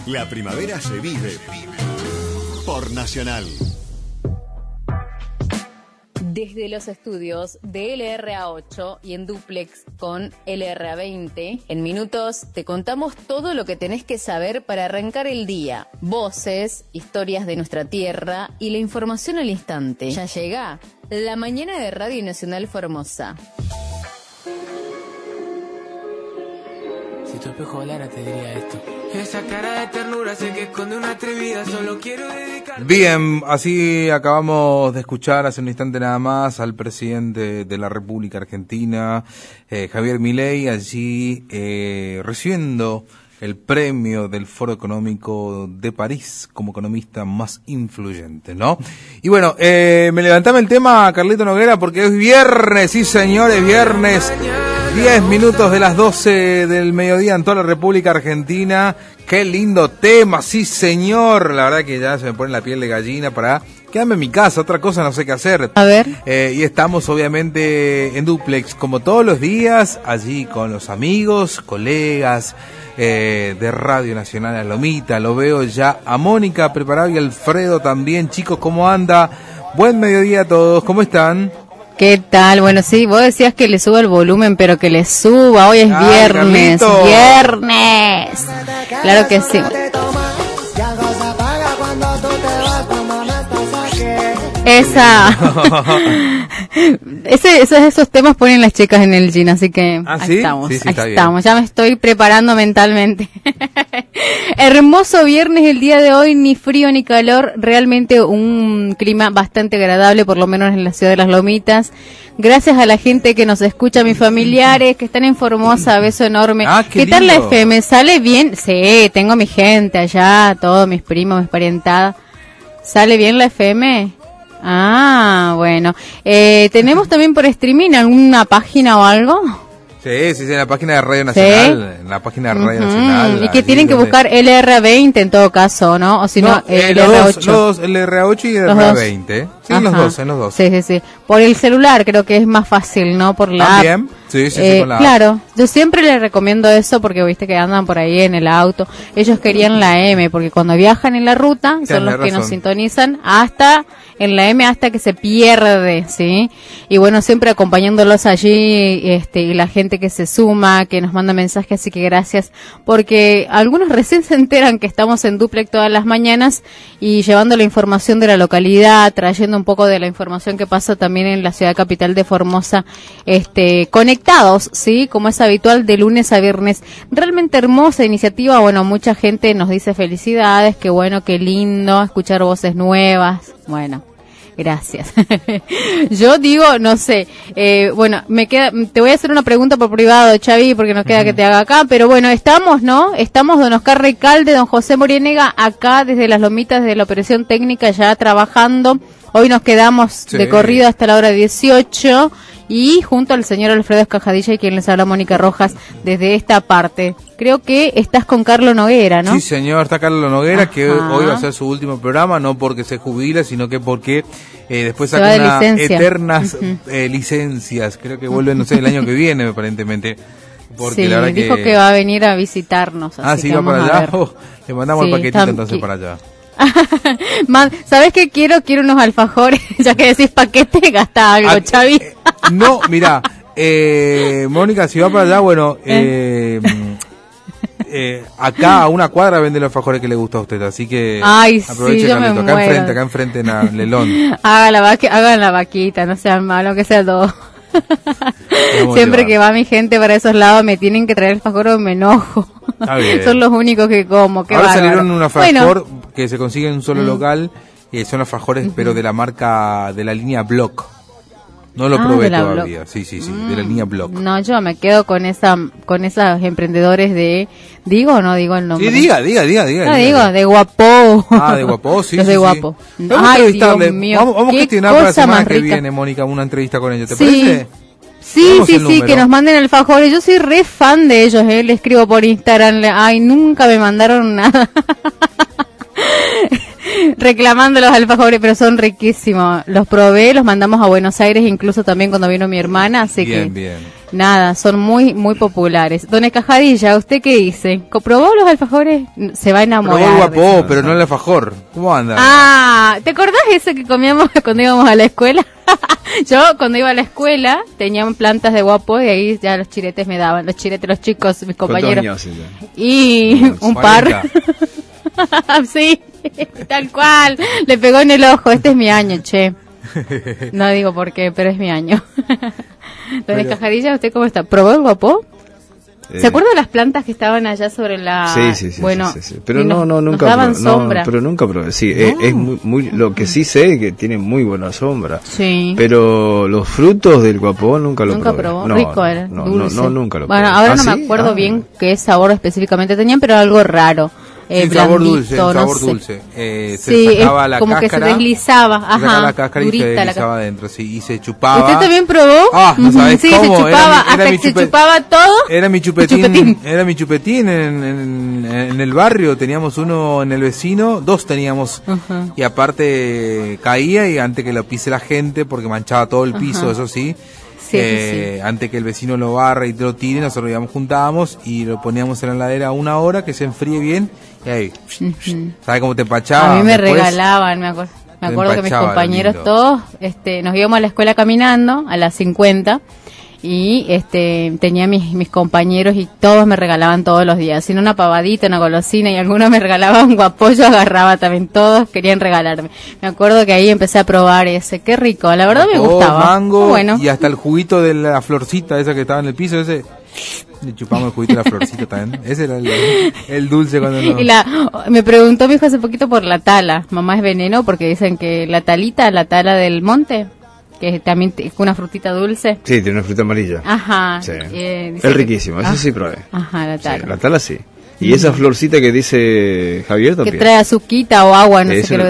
La primavera se vive por Nacional. Desde los estudios de LRA8 y en dúplex con LRA20, en minutos te contamos todo lo que tenés que saber para arrancar el día. Voces, historias de nuestra tierra y la información al instante. Ya llega la mañana de Radio Nacional Formosa. Si tu espejo hablara te diría esto. Esa cara de ternura sé que esconde una atrevida, solo quiero dedicar. Bien, así acabamos de escuchar hace un instante nada más al presidente de la República Argentina, Javier Milei, allí recibiendo el premio del Foro Económico de París como economista más influyente, ¿no? Y bueno, me levantame el tema, Carlito Noguera, porque es viernes, sí señores, viernes. 10 minutos de las 12 del mediodía en toda la República Argentina. Qué lindo tema, sí señor. La verdad que ya se me pone la piel de gallina para quedarme en mi casa, otra cosa no sé qué hacer. A ver. Y estamos obviamente en dúplex, como todos los días, allí con los amigos, colegas de Radio Nacional La Lomita. Lo veo ya a Mónica preparado y Alfredo también. Chicos, ¿cómo anda? Buen mediodía a todos, ¿cómo están? ¿Qué tal? Bueno, sí, vos decías que le suba el volumen, pero que le suba. Hoy es viernes. Carlito. ¡Viernes! Claro que sí. Esos temas ponen las chicas en el gym, así que ¿sí? Estamos, sí, ahí está estamos. bien. Ya me estoy preparando mentalmente. Hermoso viernes el día de hoy, ni frío ni calor, realmente un clima bastante agradable, por lo menos en la ciudad de Las Lomitas. Gracias a la gente que nos escucha, mis familiares que están en Formosa, beso enorme. ¿Qué tal la FM? ¿Sale bien? Sí, tengo mi gente allá, todos mis primos, mis parientadas. ¿Sale bien la FM? Ah, bueno. ¿Tenemos también por streaming alguna página o algo? Sí, en la página de Radio Nacional, en la página de Radio Nacional. Y que tienen que buscar LR20 en todo caso, ¿no? O si no, LR8. Los dos, LR8 y LR20. Sí, en los dos. Sí. Por el celular creo que es más fácil, ¿no? Por la ¿También? app. Sí, con la claro, app. yo siempre les recomiendo eso porque viste que andan por ahí en el auto. Ellos querían la M porque cuando viajan en la ruta son los que nos sintonizan hasta en la M hasta que se pierde, ¿sí? Y bueno, siempre acompañándolos allí, y la gente que se suma, que nos manda mensajes, así que gracias, porque algunos recién se enteran que estamos en dúplex todas las mañanas y llevando la información de la localidad, trayendo un poco de la información que pasa también en la ciudad capital de Formosa, conectados, ¿sí? Como es habitual de lunes a viernes. Realmente hermosa iniciativa, bueno, mucha gente nos dice felicidades, qué bueno, qué lindo, escuchar voces nuevas, bueno. Gracias. Yo digo, no sé, bueno, te voy a hacer una pregunta por privado, Xavi, porque nos queda que te haga acá, pero bueno, estamos, ¿no? Estamos don Oscar Recalde, don José Morienega, acá desde Las Lomitas de la operación técnica ya trabajando. Hoy nos quedamos de corrido hasta la hora 18 y junto al señor Alfredo Escajadilla y quien les habla Mónica Rojas desde esta parte. Creo que estás con Carlos Noguera, ¿no? Sí, señor, está Carlos Noguera, que hoy va a ser su último programa, no porque se jubile, sino que porque después saca unas eternas licencias. Creo que vuelve, no sé, el año que viene, aparentemente. Porque sí, la verdad dijo que va a venir a visitarnos. Así que va para allá. Le mandamos el paquetito entonces para allá. ¿Sabes qué quiero? Quiero unos alfajores. Ya que decís paquete, gasta algo, Xavi. No, mira, Mónica, si va para allá, bueno, acá a una cuadra vende los alfajores que le gusta a usted, así que aproveche, Carlito, acá enfrente en Lelón. Hagan la vaquita, no sean malos, que sea todo. Siempre que va mi gente para esos lados me tienen que traer alfajores, me enojo. Son los únicos que como. Ahora bárbaro. Salieron un alfajor que se consigue en un solo local, son alfajores pero de la marca, de la línea Block. No lo probé todavía. Sí, de la línea Block. No, yo me quedo con esos emprendedores de... ¿Digo o no digo el nombre? Sí, diga. No, digo, de Guapo. De Guapo, sí. Los de Guapo. Ay, Dios mío. Vamos a gestionar para la semana que viene, Mónica, una entrevista con ellos, ¿te parece? Sí, que nos manden alfajores. Yo soy re fan de ellos, le escribo por Instagram. Ay, nunca me mandaron nada. Reclamando los alfajores, pero son riquísimos. Los probé, los mandamos a Buenos Aires, incluso también cuando vino mi hermana, así bien. nada, son muy muy populares. Don Escajadilla, ¿usted qué dice? ¿Probó los alfajores? Se va a enamorar. Probó el guapó, pero no el alfajor. ¿Cómo anda? Ah, ¿te acordás ese que comíamos cuando íbamos a la escuela? Yo cuando iba a la escuela tenían plantas de guapo y ahí ya los chiretes me daban, los chicos, mis compañeros. Y un par. Sí, tal cual. Le pegó en el ojo. Este es mi año, che. No digo por qué, pero es mi año. Don Escajadilla, ¿usted cómo está? ¿Probó el guapó? ¿Se acuerda de las plantas que estaban allá sobre la...? Sí. Bueno, sí. Pero nunca daban sombra. Pero nunca probé. Sí, es muy lo que sí sé es que tiene muy buena sombra. Sí. Pero los frutos del guapó nunca lo probé. ¿Nunca probó? Rico era, dulce. No, nunca lo probé. Bueno, ahora no me acuerdo bien qué sabor específicamente tenían, pero algo raro. Sabor dulce, sabor dulce. Se sacaba la como cáscara. Que se deslizaba, se sacaba la cáscara durita, y se deslizaba adentro, sí, y se chupaba. ¿Usted también probó? No sabes sí, cómo. se chupaba, hasta que se chupaba todo. Era mi chupetín. Era mi chupetín en el barrio, teníamos uno en el vecino, dos teníamos, y aparte caía y antes que lo pise la gente, porque manchaba todo el piso, eso sí. Sí. Antes que el vecino lo barra y te lo tire, nosotros juntábamos y lo poníamos en la heladera 1 hora, que se enfríe bien, y ahí, ¿sabes cómo te empachaba? A mí me regalaban, me acuerdo que mis compañeros todos, nos íbamos a la escuela caminando a las 50, y tenía mis compañeros y todos me regalaban todos los días, sino una pavadita, una golosina, y algunos me regalaban un guapollo, agarraba también, todos querían regalarme. Me acuerdo que ahí empecé a probar ese, qué rico, la verdad me gustaba. Mango, bueno. Y hasta el juguito de la florcita esa que estaba en el piso, ese, le chupamos el juguito de la florcita también, ese era el dulce cuando no. Y me preguntó mi hijo hace poquito por la tala, mamá es veneno, porque dicen que la tala del monte, que también es una frutita dulce. Sí, tiene una fruta amarilla. Ajá. Sí. Es riquísimo, eso sí probé. Ajá, la tala. Sí, la tala sí. Y esa florcita que dice Javier también. Que trae azuquita o agua, no sé qué.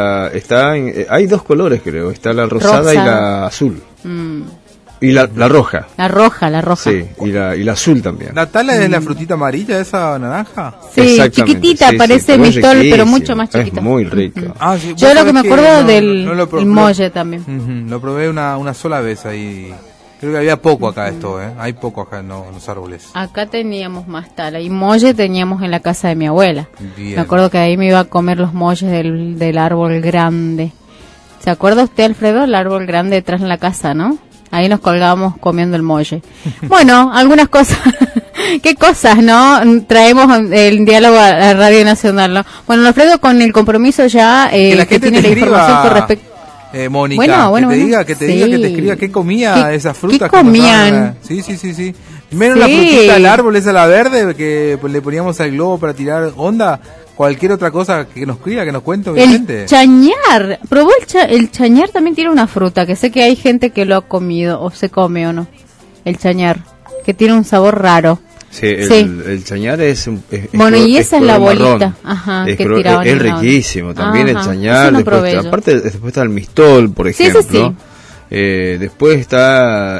Hay 2 colores, creo. Está la rosada y la azul. Y la roja. La roja. Sí, y la azul también. ¿La tala es la frutita amarilla, esa naranja? Sí, chiquitita, parece mistol, pero mucho más chiquita. Es muy rico. Sí, yo lo que me acuerdo del molle también. Lo probé una sola vez ahí. Creo que había poco acá esto, hay poco acá en los árboles. Acá teníamos más tala y molle teníamos en la casa de mi abuela. Bien. Me acuerdo que ahí me iba a comer los molles del árbol grande. ¿Se acuerda usted, Alfredo, el árbol grande detrás de la casa, no? Ahí nos colgábamos comiendo el molle. Bueno, algunas cosas. ¿Qué cosas, no? Traemos el diálogo a Radio Nacional, ¿no? Bueno, Alfredo, con el compromiso ya que tiene la información con respecto. Mónica, que te diga, que te escriba qué comía esas frutas. ¿Qué comían? Sí. Menos la frutita del árbol, esa la verde, que le poníamos al globo para tirar onda. Cualquier otra cosa que nos escriba, que nos cuente, obviamente. El chañar. ¿Probó el chañar? También tiene una fruta, que sé que hay gente que lo ha comido, o se come o no. El chañar, que tiene un sabor raro. Sí, el chañar es bueno, y esa es la bolita. Ajá, que tiraban. Es riquísimo también. Ajá, el chañar. No después está el mistol, por ejemplo. Sí. Después está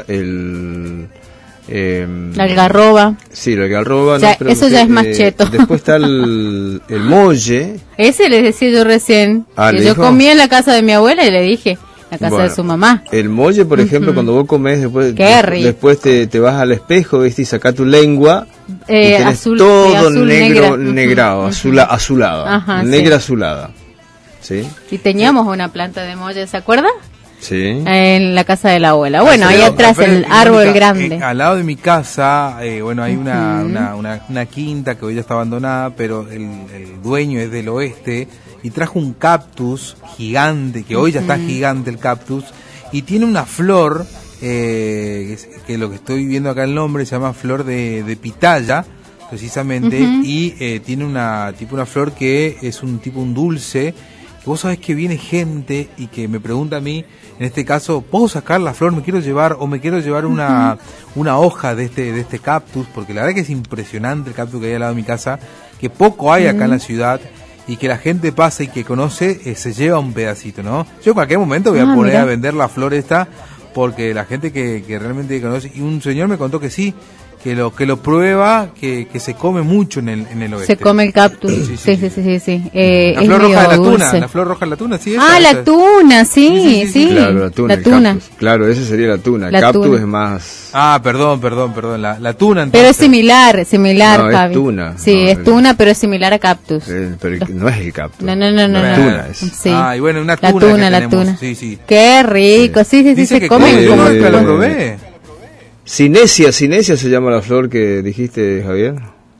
la algarroba. Sí, la algarroba. Ya, no, eso ya es más cheto. Después está el molle. Ese les decía yo recién. Que yo comí en la casa de mi abuela y le dije, la casa de su mamá. El molle, por ejemplo, cuando vos comés, después te vas al espejo, ¿viste? Y sacás tu lengua. Y azul, todo negrado, azulado. Ajá, negra azulada. ¿Sí? Y teníamos una planta de molle, ¿se acuerda? Sí. En la casa de la abuela. Bueno, ahí atrás el árbol grande. Al lado de mi casa, hay una quinta que hoy ya está abandonada, pero el dueño es del oeste y trajo un cactus gigante, que hoy ya está gigante el cactus, y tiene una flor, que lo que estoy viendo acá el nombre se llama flor de pitaya, precisamente, y tiene una flor que es un dulce. Vos sabés que viene gente y que me pregunta a mí, en este caso, ¿puedo sacar la flor? Me quiero llevar una hoja de este cactus, porque la verdad que es impresionante el cactus que hay al lado de mi casa, que poco hay acá en la ciudad, y que la gente pasa y que conoce, se lleva un pedacito, ¿no? Yo en cualquier momento voy a poner a vender la flor esta, porque la gente que realmente conoce, y un señor me contó que sí, que lo prueba, que se come mucho en el oeste. Se come el cactus. Sí. La flor roja de la tuna, la flor roja de la tuna, sí. La tuna, sí. Claro, la tuna. La tuna. Claro, esa sería la tuna. El cactus es más. Perdón. La tuna. Entonces. Pero es similar, no, Javi. Es tuna. Sí, es tuna, pero es similar a cactus. Pero no es el cactus. No. La tuna es. Sí. Y bueno, una tuna. La tuna. Sí. Qué rico, sí, se come. Yo nunca lo probé. Cinesia se llama la flor que dijiste, Javier.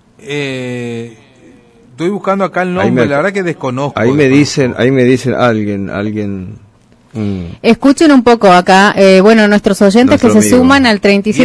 Estoy buscando acá el nombre, la verdad que desconozco. Ahí me dicen alguien. Escuchen un poco acá, nuestros oyentes que se suman al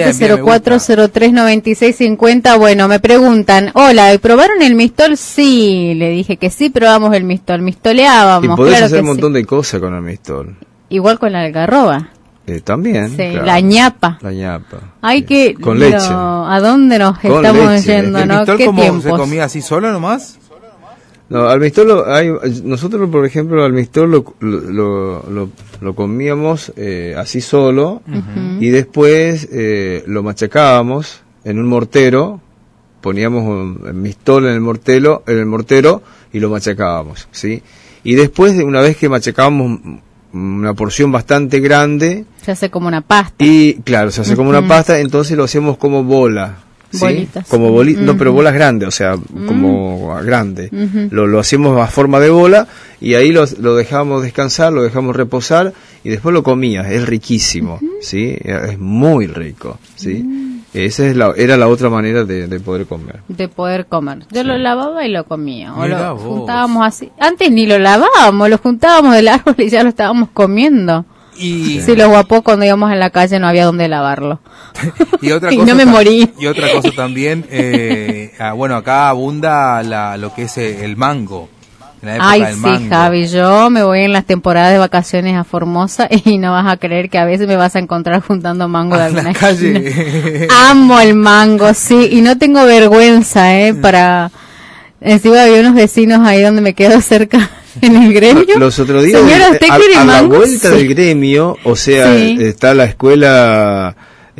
3704039650, bueno, me preguntan, hola, ¿probaron el mistol? Sí, le dije que sí, probamos el mistol, mistoleábamos. Y podés hacer un montón de cosas con el mistol. Igual con la algarroba. También, sí, claro. La ñapa. Hay que... Con leche. ¿A dónde nos estamos yendo, no? ¿Qué tiempos? ¿Se comía así solo nomás? No, al mistol nosotros, por ejemplo, al mistol lo comíamos así solo, y después lo machacábamos en un mortero, poníamos mistol en el mortero y lo machacábamos, ¿sí? Y después, una vez que machacábamos una porción bastante grande, se hace como una pasta. Y claro, se hace como una pasta, entonces lo hacemos como bola. ¿Sí? Bolitas. Como bolitas, no, pero bolas grandes, o sea, como grande. Lo hacemos a forma de bola y ahí lo dejamos descansar, lo dejamos reposar y después lo comías. Es riquísimo, ¿sí? Es muy rico, ¿sí? Esa era la otra manera de poder comer. Yo lo lavaba y lo comía. O lo juntábamos así. Antes ni lo lavábamos, lo juntábamos del árbol y ya lo estábamos comiendo. Y los guapos cuando íbamos en la calle no había dónde lavarlo. Y no me morí. Y otra cosa también, acá abunda lo que es el mango. En la época del mango. Javi, yo me voy en las temporadas de vacaciones a Formosa y no vas a creer que a veces me vas a encontrar juntando mango de alguna calle. Amo el mango, sí, y no tengo vergüenza, para... Encima había unos vecinos ahí donde me quedo cerca en el gremio. Los otros días, señora, ¿usted quiere a mango? La vuelta del gremio, o sea, está la escuela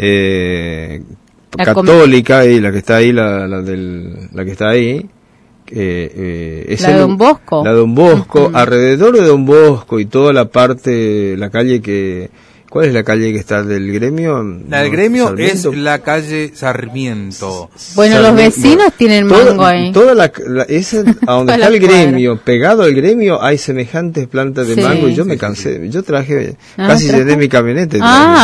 católica y la que está ahí, la que está ahí. Es la de Don Bosco. La de Don Bosco, alrededor de Don Bosco y toda la parte, la calle que... ¿Cuál es la calle que está del gremio? La del gremio Sarmiento. Es la calle Sarmiento. Bueno, los vecinos tienen mango ahí. Esa, a donde está el gremio, pegado al gremio, hay semejantes plantas de mango y yo me cansé. Yo traje, casi llené mi camioneta.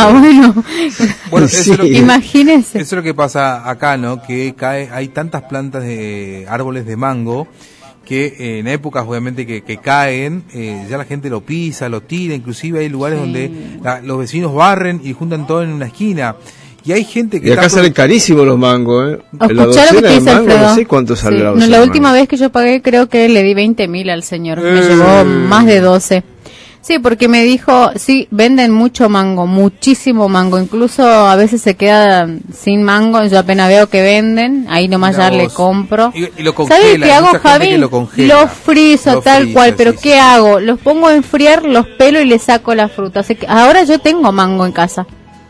Bueno, imagínese. Eso es lo que pasa acá, ¿no? Que hay tantas plantas de árboles de mango que en épocas obviamente que caen, ya la gente lo pisa, lo tira, inclusive hay lugares donde los vecinos barren y juntan todo en una esquina. Y hay gente que... Y acá salen carísimos los mangos, La docena de mango, no sé cuánto sale la docena. La última vez que yo pagué creo que le di 20.000 al señor, me llevó más de 12. Sí, porque me dijo, venden mucho mango, muchísimo mango, incluso a veces se queda sin mango, yo apenas veo que venden, ahí nomás ya le compro. Y lo congela. ¿Sabes qué hago, Javi? Lo frizo tal cual, pero ¿qué hago? Los pongo a enfriar, los pelo y le saco la fruta. Así que ahora yo tengo mango en casa.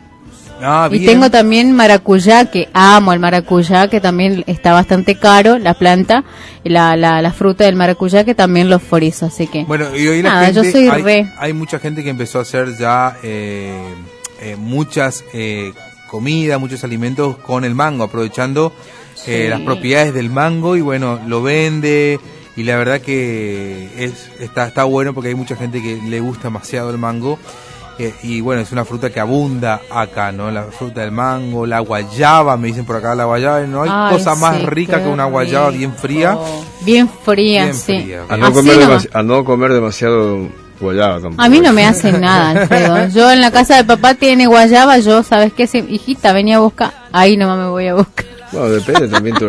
Y tengo también maracuyá, que amo el maracuyá, que también está bastante caro, la planta, la fruta del maracuyá, que también lo frizo, así que... Bueno, y hoy yo soy hay mucha gente que empezó a hacer ya muchas comidas, muchos alimentos con el mango, aprovechando las propiedades del mango y bueno, lo vende y la verdad que está bueno porque hay mucha gente que le gusta demasiado el mango. Y bueno, es una fruta que abunda acá, ¿no? La fruta del mango, la guayaba, me dicen por acá la guayaba, no hay cosa más rica que una guayaba bien fría. Bien fría. A no comer demasiado guayaba tampoco. A mí no me hacen nada, Alfredo. Yo en la casa de papá tiene guayaba, yo, ¿sabes qué? Hijita, venía a buscar, ahí nomás me voy a buscar. Bueno, depende también